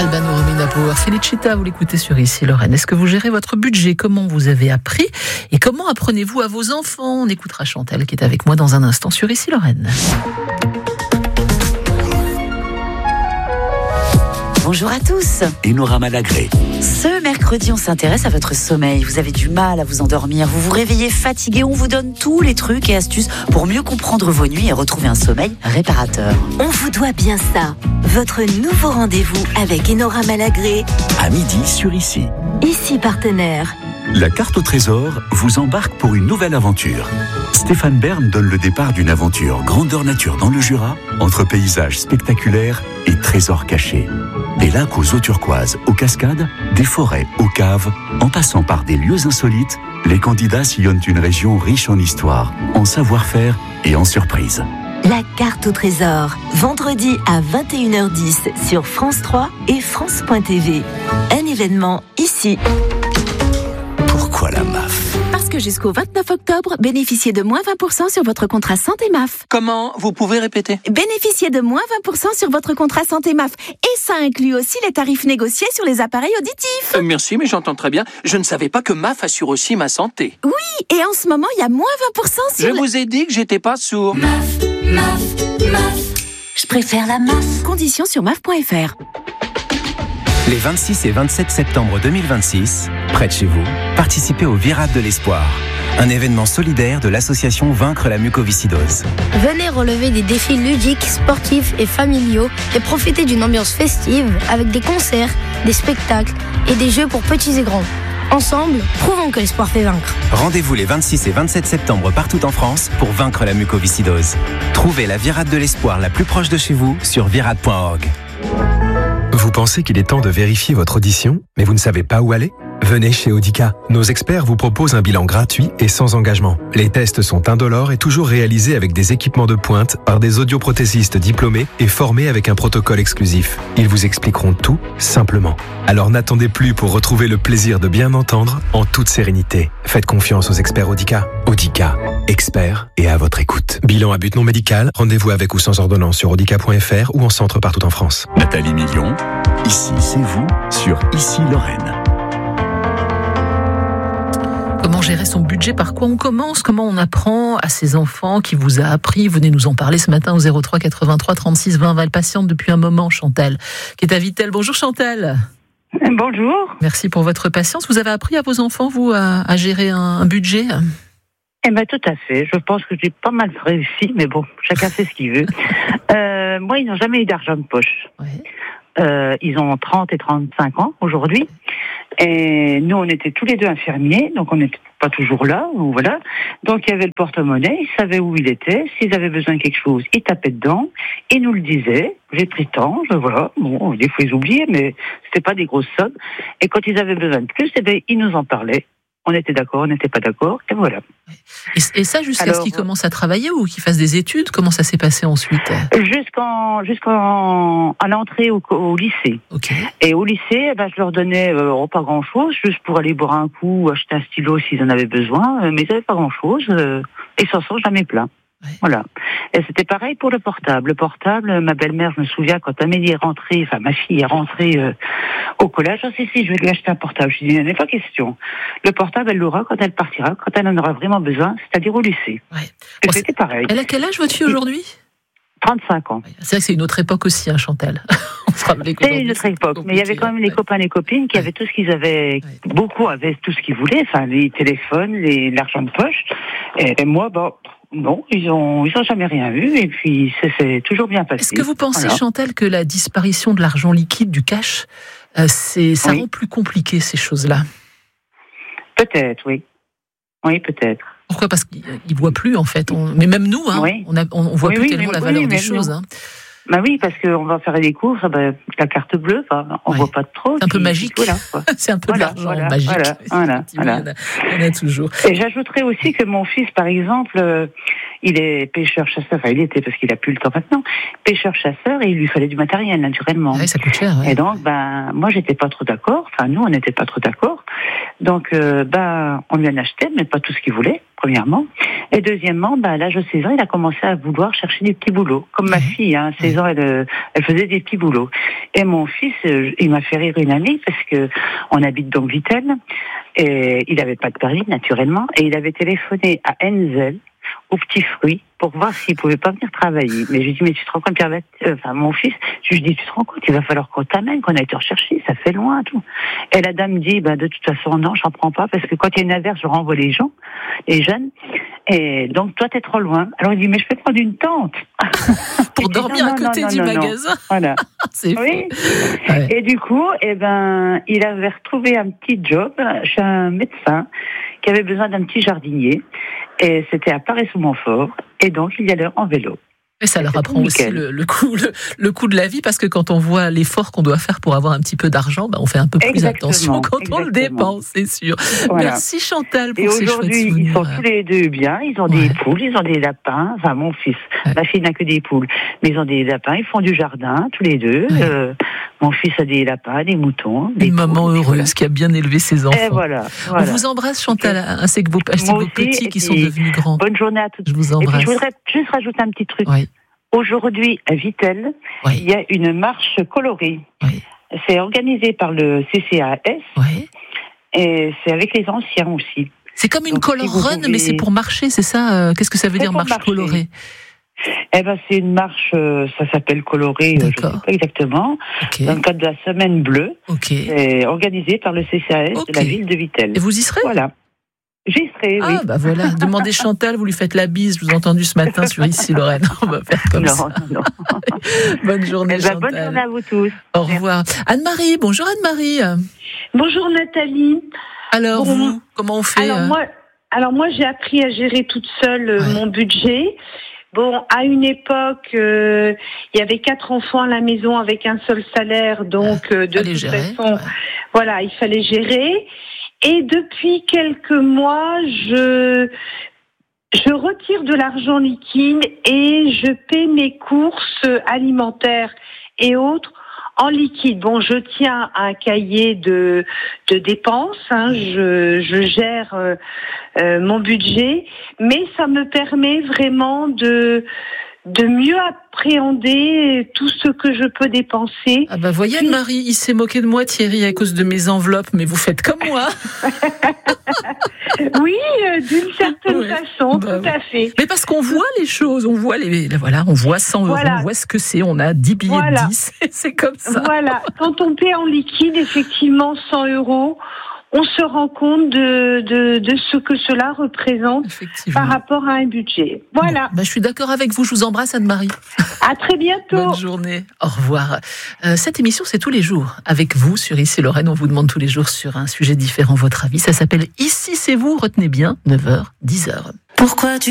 Alban et Romina Power, Felicita, vous l'écoutez sur Ici Lorraine. Est-ce que vous gérez votre budget? Comment vous avez appris? Et comment apprenez-vous à vos enfants? On écoutera Chantal qui est avec moi dans un instant sur Ici Lorraine. Bonjour à tous. Enora Malagré. Ce mercredi, on s'intéresse à votre sommeil. Vous avez du mal à vous endormir, vous vous réveillez fatigué. On vous donne tous les trucs et astuces pour mieux comprendre vos nuits et retrouver un sommeil réparateur. On vous doit bien ça. Votre nouveau rendez-vous avec Enora Malagré. À midi sur Ici. Ici partenaire. La carte au trésor vous embarque pour une nouvelle aventure. Stéphane Bern donne le départ d'une aventure grandeur nature dans le Jura, entre paysages spectaculaires et trésors cachés. Des lacs aux eaux turquoises, aux cascades, des forêts, aux caves, en passant par des lieux insolites, les candidats sillonnent une région riche en histoire, en savoir-faire et en surprises. La carte au trésor, vendredi à 21h10 sur France 3 et France.tv. Un événement ici. Pourquoi la MAF? Parce que jusqu'au 29 octobre, bénéficiez de moins 20% sur votre contrat santé MAF. Comment? Vous pouvez répéter? Bénéficiez de moins 20% sur votre contrat santé MAF. Et ça inclut aussi les tarifs négociés sur les appareils auditifs. Merci, mais j'entends très bien. Je ne savais pas que MAF assure aussi ma santé. Oui, et en ce moment, il y a moins 20% sur... Je vous ai dit que j'étais pas sourd. MAF. Je préfère la MAF. Conditions sur MAF.fr. Les 26 et 27 septembre 2026, près de chez vous, participez au Virade de l'Espoir, un événement solidaire de l'association Vaincre la mucoviscidose. Venez relever des défis ludiques, sportifs et familiaux et profiter d'une ambiance festive avec des concerts, des spectacles et des jeux pour petits et grands. Ensemble, prouvons que l'espoir fait vaincre. Rendez-vous les 26 et 27 septembre partout en France pour vaincre la mucoviscidose. Trouvez la Virade de l'Espoir la plus proche de chez vous sur virade.org. Vous pensez qu'il est temps de vérifier votre audition, mais vous ne savez pas où aller? Venez chez Audica. Nos experts vous proposent un bilan gratuit et sans engagement. Les tests sont indolores et toujours réalisés avec des équipements de pointe par des audioprothésistes diplômés et formés avec un protocole exclusif. Ils vous expliqueront tout simplement. Alors n'attendez plus pour retrouver le plaisir de bien entendre en toute sérénité. Faites confiance aux experts Audica. Audica, experts et à votre écoute. Bilan à but non médical, rendez-vous avec ou sans ordonnance sur audica.fr ou en centre partout en France. Nathalie Million, ici c'est vous sur Ici Lorraine. Comment gérer son budget? Par quoi on commence? Comment on apprend à ses enfants? Qui vous a appris? Venez nous en parler ce matin au 03 83 36 20 20. Patiente depuis un moment, Chantal, qui est à Vittel. Bonjour Chantal. Bonjour. Merci pour votre patience. Vous avez appris à vos enfants, vous, à gérer un budget? Eh ben, tout à fait. Je pense que j'ai pas mal réussi, mais bon, chacun fait ce qu'il veut. Moi, ils n'ont jamais eu d'argent de poche. Ouais. Ils ont 30 et 35 ans aujourd'hui. Et nous, on était tous les deux infirmiers, donc on n'était pas toujours là, ou voilà. Donc il y avait le porte-monnaie, ils savaient où il était. S'ils avaient besoin de quelque chose, ils tapaient dedans, ils nous le disaient. J'ai pris tant, voilà. Bon, des fois ils oubliaient, mais c'était pas des grosses sommes. Et quand ils avaient besoin de plus, eh ben, ils nous en parlaient. On était d'accord, on n'était pas d'accord, et voilà. Et ça jusqu'à ce qu'ils commencent à travailler ou qu'ils fassent des études? Comment ça s'est passé ensuite? À l'entrée au lycée. Okay. Et au lycée, eh ben, je leur donnais pas grand-chose, juste pour aller boire un coup, acheter un stylo s'ils en avaient besoin, mais ils n'avaient pas grand-chose, et s'en sont jamais pleins. Ouais. Voilà. Et c'était pareil pour le portable. Le portable, ma belle-mère, je me souviens, quand Amélie est rentrée, enfin ma fille est rentrée au collège, si, je vais lui acheter un portable. Je dis, il n'y en a pas question. Le portable, elle l'aura quand elle partira, quand elle en aura vraiment besoin, c'est-à-dire au lycée. Ouais. Et c'était pareil. Elle a quel âge votre fille aujourd'hui? 35 ans. C'est vrai que c'est une autre époque aussi, hein, Chantal. C'est une autre époque, mais il y avait quand même les copains, les copines qui avaient tout ce qu'ils avaient. Beaucoup avaient tout ce qu'ils voulaient, enfin les téléphones, l'argent de poche. Et moi, non, ils ont jamais rien eu, et puis c'est toujours bien passé. Est-ce que vous pensez, Chantal, que la disparition de l'argent liquide, du cash, ça rend plus compliqué ces choses-là? Peut-être, oui. Oui, peut-être. Pourquoi? Parce qu'ils ne voient plus, en fait. Mais même nous, hein, on voit plus tellement la valeur des choses. Hein. Bah oui, parce qu'on va faire des courses, la carte bleue, on voit pas trop. C'est un peu magique. Voilà, c'est un peu de l'argent magique. Voilà. Il y en a toujours. Et j'ajouterais aussi que mon fils, par exemple, il est pêcheur-chasseur, enfin il était parce qu'il a plus le temps maintenant, pêcheur-chasseur et il lui fallait du matériel naturellement. Ouais, ça coûte cher. Ouais. Et donc, moi j'étais pas trop d'accord, enfin nous on n'était pas trop d'accord. Donc, on lui en achetait, mais pas tout ce qu'il voulait, premièrement. Et deuxièmement, à l'âge de 16 ans, il a commencé à vouloir chercher des petits boulots. Comme ma fille, 16 ans, elle faisait des petits boulots. Et mon fils, il m'a fait rire une année parce que on habite donc Vittel. Et il n'avait pas de permis, naturellement. Et il avait téléphoné à Enzel, aux petits fruits, pour voir s'il pouvait pas venir travailler. Mais je lui dis, mais tu te rends compte, mon fils, je lui dis, tu te rends compte, il va falloir qu'on t'amène, qu'on aille te rechercher, ça fait loin, tout. Et la dame dit, de toute façon, non, j'en prends pas, parce que quand il y a une averse, je renvoie les jeunes. Et donc, toi, t'es trop loin. Alors, il dit, mais je peux prendre une tente. Pour dormir à côté du magasin. Voilà. C'est oui. Fou. Ouais. Et du coup, il avait retrouvé un petit job chez un médecin qui avait besoin d'un petit jardinier. Et c'était à Paris-sous-Montfort. Et donc, il y allait en vélo. Et ça leur apprend aussi le coût de la vie, parce que quand on voit l'effort qu'on doit faire pour avoir un petit peu d'argent, on fait un peu plus attention quand on le dépense, c'est sûr. Voilà. Merci Chantal pour ces chouettes souvenirs. Et aujourd'hui, ils sont tous les deux bien, ils ont des poules, ils ont des lapins, enfin mon fils, ma fille n'a que des poules, mais ils ont des lapins, ils font du jardin, tous les deux. Mon fils a des lapins, des moutons. Une maman heureuse qui a bien élevé ses enfants. Et voilà. On vous embrasse Chantal, ainsi que vos petits qui sont devenus grands. Bonne journée à toutes. Je vous embrasse. Et puis, je voudrais juste rajouter un petit truc. Oui. Aujourd'hui, à Vittel, il y a une marche colorée. Oui. C'est organisé par le CCAS. Oui. Et c'est avec les anciens aussi. C'est comme une color run, mais c'est pour marcher, c'est ça? Qu'est-ce que ça veut dire, marche colorée? C'est une marche, ça s'appelle colorée, je ne sais pas exactement, dans le cadre de la semaine bleue. C'est organisé par le CCAS de la ville de Vittel. Et vous y serez? Voilà. J'y serai, oui. Voilà. Demandez Chantal, vous lui faites la bise. Je vous ai entendu ce matin sur Ici Lorraine. On va faire comme ça. Non. Bonne journée, Chantal. Bonne journée à vous tous. Au revoir. Anne-Marie, bonjour Anne-Marie. Bonjour Nathalie. Alors vous, comment on fait? Alors moi, j'ai appris à gérer toute seule mon budget. À une époque, il y avait 4 enfants à la maison avec un seul salaire, donc de toute façon, il fallait gérer. Et depuis quelques mois, je retire de l'argent liquide et je paie mes courses alimentaires et autres en liquide. Je tiens un cahier de dépenses, je gère mon budget, mais ça me permet vraiment de mieux appréhender tout ce que je peux dépenser. Voyez Anne-Marie, il s'est moqué de moi Thierry à cause de mes enveloppes, mais vous faites comme moi. Oui, d'une certaine façon, tout à fait. Mais parce qu'on voit les choses, on voit on voit 100 euros, on voit ce que c'est, on a 10 billets de 10, c'est comme ça. Voilà, quand on paie en liquide, effectivement 100 euros, on se rend compte de ce que cela représente par rapport à un budget. Voilà. Je suis d'accord avec vous. Je vous embrasse, Anne-Marie. À très bientôt. Bonne journée. Au revoir. Cette émission, c'est tous les jours. Avec vous, sur Ici Lorraine, on vous demande tous les jours sur un sujet différent votre avis. Ça s'appelle Ici, c'est vous. Retenez bien, 9h, 10h. Pourquoi tu